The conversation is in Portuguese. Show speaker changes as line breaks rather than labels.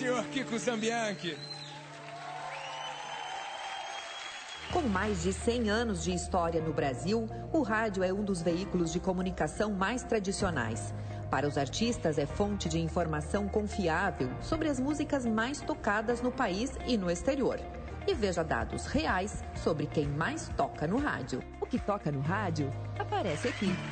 senhor Kiko Zambianchi.
Com mais de 100 anos de história no Brasil, o rádio é um dos veículos de comunicação mais tradicionais. Para os artistas, é fonte de informação confiável sobre as músicas mais tocadas no país e no exterior. E veja dados reais sobre quem mais toca no rádio. O que toca no rádio aparece aqui.